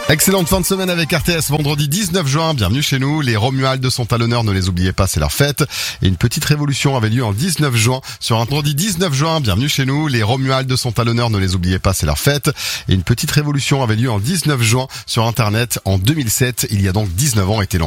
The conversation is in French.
Excellente fin de semaine avec RTS, vendredi 19 juin, bienvenue chez nous. Les Romualdes sont à l'honneur, ne les oubliez pas, c'est leur fête. Et une petite révolution avait lieu en 19 juin, sur un vendredi 19 juin, bienvenue chez nous. Les Romualdes sont à l'honneur, ne les oubliez pas, c'est leur fête. Et une petite révolution avait lieu en 19 juin sur Internet en 2007, il y a donc 19 ans, était lancé.